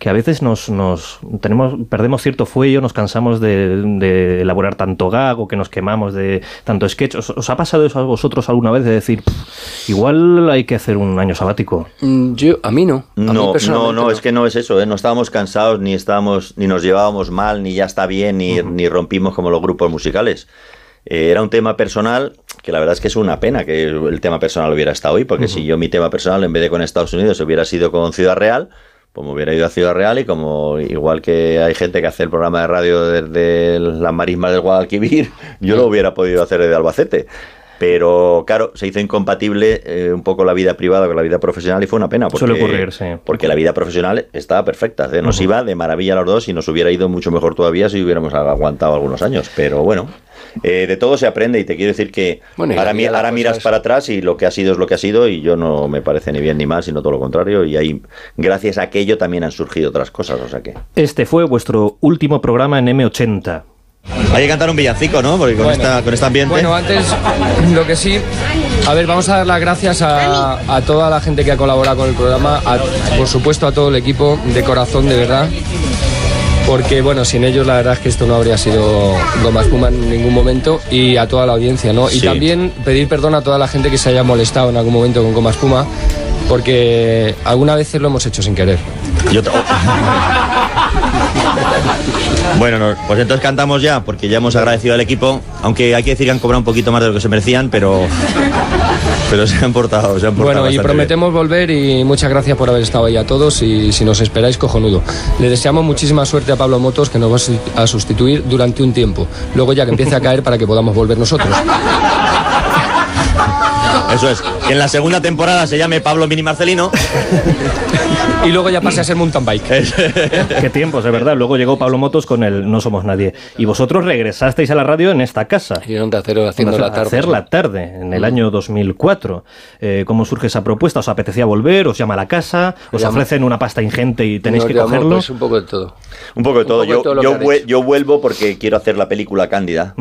que a veces perdemos cierto fuello, nos cansamos de elaborar tanto gag o que nos quemamos de tanto sketch. ¿Os ha pasado eso a vosotros alguna vez de decir, igual hay que hacer un año sabático? A mí no. No, es que no es eso, ¿eh? No estábamos cansados, ni nos llevábamos mal, ni ya está bien, ni rompimos como los grupos musicales. Era un tema personal que la verdad es que es una pena que el tema personal hubiera estado hoy, porque si yo mi tema personal en vez de con Estados Unidos hubiera sido con Ciudad Real, pues me hubiera ido a Ciudad Real, y como igual que hay gente que hace el programa de radio desde las marismas del Guadalquivir, yo lo hubiera podido hacer desde Albacete. Pero claro, se hizo incompatible un poco la vida privada con la vida profesional, y fue una pena, porque, suele ocurrir, sí. Porque la vida profesional estaba perfecta, nos iba de maravilla a los dos, y nos hubiera ido mucho mejor todavía si hubiéramos aguantado algunos años, pero bueno. De todo se aprende, y te quiero decir que ahora miras para atrás y lo que ha sido es lo que ha sido, y yo no me parece ni bien ni mal, sino todo lo contrario, y ahí gracias a aquello también han surgido otras cosas, o sea que... Este fue vuestro último programa en M80. Hay que cantar un villancico, ¿no? Porque con este ambiente... Bueno, antes, lo que sí... A ver, vamos a dar las gracias a toda la gente que ha colaborado con el programa, por supuesto a todo el equipo, de corazón, de verdad. Porque, bueno, sin ellos la verdad es que esto no habría sido Goma Espuma en ningún momento, y a toda la audiencia, ¿no? Y también pedir perdón a toda la gente que se haya molestado en algún momento con Goma Espuma, porque alguna vez lo hemos hecho sin querer. Bueno, pues entonces cantamos ya, porque ya hemos agradecido al equipo, aunque hay que decir que han cobrado un poquito más de lo que se merecían, pero se han portado bueno, y prometemos bien. Volver, y muchas gracias por haber estado ahí a todos, y si nos esperáis, cojonudo. Le deseamos muchísima suerte a Pablo Motos, que nos va a sustituir durante un tiempo, luego ya que empiece a caer para que podamos volver nosotros. Eso es, que en la segunda temporada se llame Pablo Mini Marcelino. Y luego ya pase a ser mountain bike. Qué tiempos, de verdad. Luego llegó Pablo Motos con el No Somos Nadie. Y vosotros regresasteis a la radio en esta casa. Y en Onda Cero haciendo la tarde. Hacer la tarde, en el año 2004. ¿Cómo surge esa propuesta? ¿Os apetecía volver? ¿Os llama a la casa? ¿Os ofrecen una pasta ingente y tenéis que cogerlo? Pues un poco de todo. Un poco de todo. Yo vuelvo porque quiero hacer la película Cándida.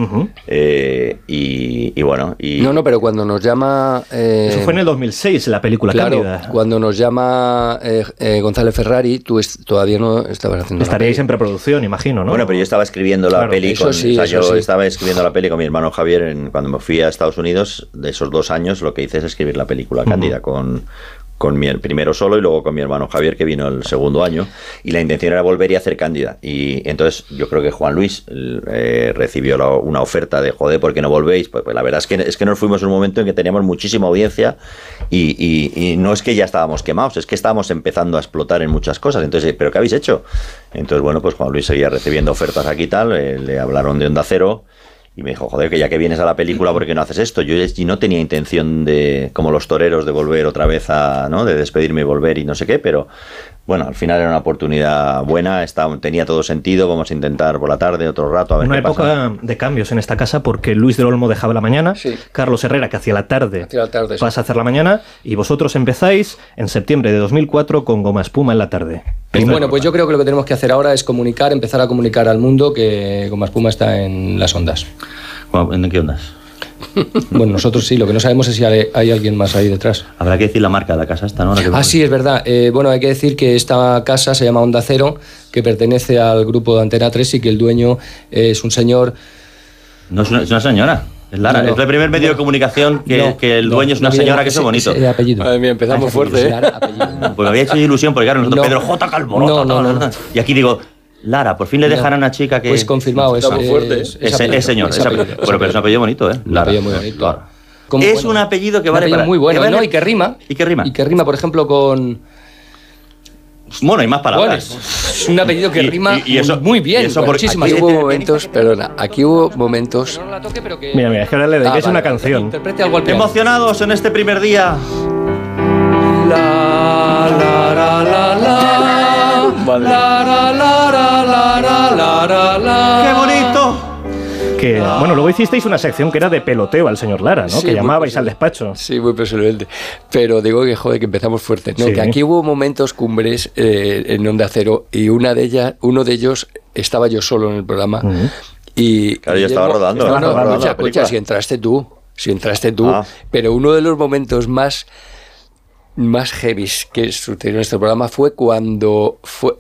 Y bueno. No, pero cuando nos llama... Eso fue en el 2006, la película Cándida. Cuando nos llama González Ferrari, tú todavía no estabas haciendo. Estaríais en preproducción, imagino, ¿no? Bueno, pero yo estaba escribiendo la peli estaba escribiendo la peli con mi hermano Javier cuando me fui a Estados Unidos. De esos 2 años, lo que hice es escribir la película Cándida con mi primero solo y luego con mi hermano Javier, que vino el segundo año, y la intención era volver y hacer Cándida. Y entonces yo creo que Juan Luis recibió una oferta de joder, ¿por qué no volvéis? Pues la verdad es que nos fuimos en un momento en que teníamos muchísima audiencia y no es que ya estábamos quemados, es que estábamos empezando a explotar en muchas cosas. Entonces, ¿pero qué habéis hecho? Entonces, bueno, pues Juan Luis seguía recibiendo ofertas aquí y tal, le hablaron de Onda Cero. Y me dijo, joder, que ya que vienes a la película, ¿por qué no haces esto? Yo no tenía intención de, como los toreros, de volver otra vez de despedirme y volver y no sé qué, pero bueno, al final era una oportunidad buena, tenía todo sentido, vamos a intentar por la tarde otro rato a ver qué pasa. Una época de cambios en esta casa, porque Luis del Olmo dejaba la mañana, Carlos Herrera, que hacía la tarde, pasa a hacer la mañana, y vosotros empezáis en septiembre de 2004 con Goma Espuma en la tarde. Bueno, pues yo creo que lo que tenemos que hacer ahora es empezar a comunicar al mundo que Goma Espuma está en las ondas. ¿En qué ondas? Bueno, nosotros sí, lo que no sabemos es si hay alguien más ahí detrás. Habrá que decir la marca de la casa esta, ¿no? Sí, es verdad. Bueno, hay que decir que esta casa se llama Onda Cero, que pertenece al grupo de Antena 3 y que el dueño es un señor... No es una señora. Es Lara, es el primer medio de comunicación que el dueño es una señora, que es bonito. Es apellido. Madre mía, empezamos fuerte, ¿eh? Pues me había hecho ilusión, porque claro, nosotros Pedro J. Calvo. No. Y aquí digo, Lara, por fin le dejarán a una chica que... Pues confirmado, es señor. Pero es un apellido bonito, ¿eh? Un apellido muy bonito. Claro. Es un apellido que vale para... muy bueno, ¿no? Y que rima. ¿Y qué rima? Y que rima, por ejemplo, con... Bueno, hay más palabras. Bueno, es un apellido que rima muy bien. Muchísimas. Aquí hubo momentos, perdona, Mira, es que ahora le dedicáis una canción. Emocionados en este primer día. La, la, la, la, la. Vale. La, la, la, la, la, la, la. ¡Qué bonito! Bueno, luego hicisteis una sección que era de peloteo al señor Lara, ¿no? Sí, que llamabais al despacho. Sí, muy personalmente. Pero digo que joder, que empezamos fuerte. No, que aquí hubo momentos cumbres en Onda Cero, y uno de ellos estaba yo solo en el programa. Y claro, yo estaba rodando. Escucha, si entraste tú. Pero uno de los momentos más heavy que sucedió en este programa fue cuando